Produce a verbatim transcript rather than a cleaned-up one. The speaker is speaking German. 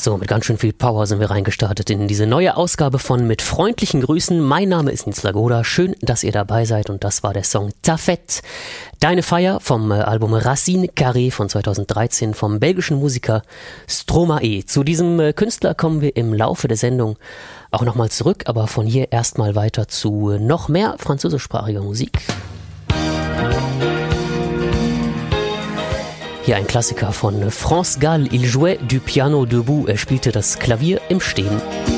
So, mit ganz schön viel Power sind wir reingestartet in diese neue Ausgabe von Mit freundlichen Grüßen. Mein Name ist Nils Lagoda. Schön, dass ihr dabei seid. Und das war der Song Ta Fête. Deine Feier vom Album Racine Carrée von zweitausenddreizehn vom belgischen Musiker Stromae. Zu diesem Künstler kommen wir im Laufe der Sendung auch nochmal zurück. Aber von hier erstmal weiter zu noch mehr französischsprachiger Musik. Hier ein Klassiker von France Gall. Il jouait du piano debout. Er spielte das Klavier im Stehen.